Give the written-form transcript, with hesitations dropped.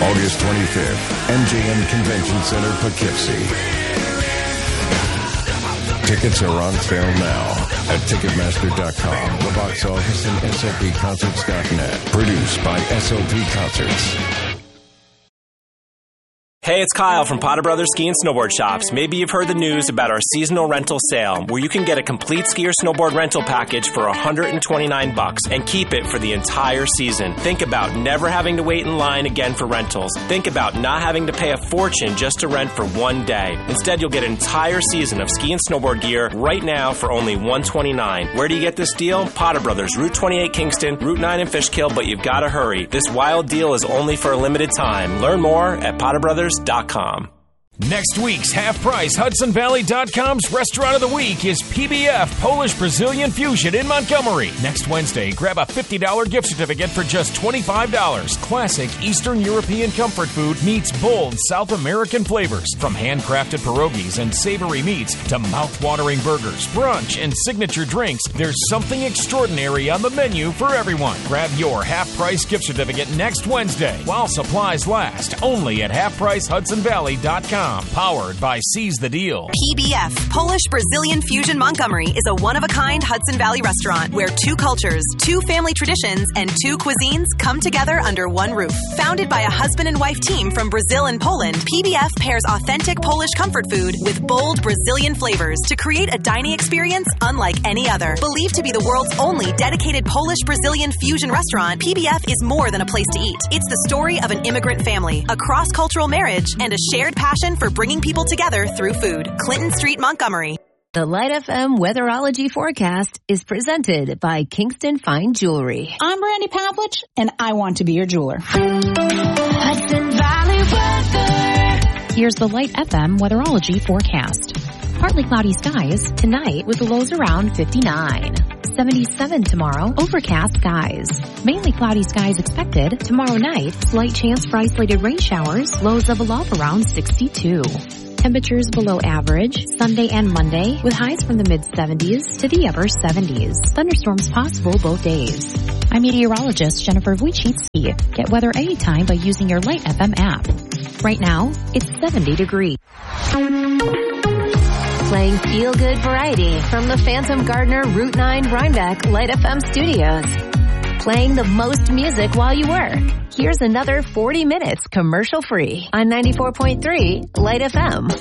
August 25th, MJM Convention Center, Poughkeepsie. Tickets are on sale now at Ticketmaster.com, the box office, and SLPconcerts.net. Produced by SLP Concerts. Hey, it's Kyle from Potter Brothers Ski and Snowboard Shops. Maybe you've heard the news about our seasonal rental sale, where you can get a complete ski or snowboard rental package for $129 and keep it for the entire season. Think about never having to wait in line again for rentals. Think about not having to pay a fortune just to rent for one day. Instead, you'll get an entire season of ski and snowboard gear right now for only $129. Where do you get this deal? Potter Brothers, Route 28 Kingston, Route 9 in Fishkill, but you've got to hurry. This wild deal is only for a limited time. Learn more at potterbrothers.com. Next week's half-price HudsonValley.com's Restaurant of the Week is PBF Polish Brazilian Fusion in Montgomery. Next Wednesday, grab a $50 gift certificate for just $25. Classic Eastern European comfort food meets bold South American flavors. From handcrafted pierogies and savory meats to mouth-watering burgers, brunch, and signature drinks, there's something extraordinary on the menu for everyone. Grab your half-price gift certificate next Wednesday while supplies last, only at HalfPriceHudsonValley.com. Powered by Seize the Deal. PBF, Polish Brazilian Fusion Montgomery, is a one-of-a-kind Hudson Valley restaurant where two cultures, two family traditions, and two cuisines come together under one roof. Founded by a husband and wife team from Brazil and Poland, PBF pairs authentic Polish comfort food with bold Brazilian flavors to create a dining experience unlike any other. Believed to be the world's only dedicated Polish Brazilian fusion restaurant, PBF is more than a place to eat. It's the story of an immigrant family, a cross-cultural marriage, and a shared passion for bringing people together through food. Clinton Street, Montgomery. The Light FM Weatherology Forecast is presented by Kingston Fine Jewelry. I'm Brandy Pavlich, and I want to be your jeweler. Hudson Valley weather. Here's the Light FM Weatherology Forecast. Partly cloudy skies tonight with lows around 59. 77 tomorrow, overcast skies. Mainly cloudy skies expected. Tomorrow night, slight chance for isolated rain showers, lows of a low around 62. Temperatures below average Sunday and Monday with highs from the mid-70s to the upper 70s. Thunderstorms possible both days. I'm meteorologist Jennifer Wojcicki. Get weather anytime by using your Light FM app. Right now, it's 70 degrees. Playing feel-good variety from the Phantom Gardener Route 9 Rhinebeck Light FM studios. Playing the most music while you work. Here's another 40 minutes commercial-free on 94.3 Light FM.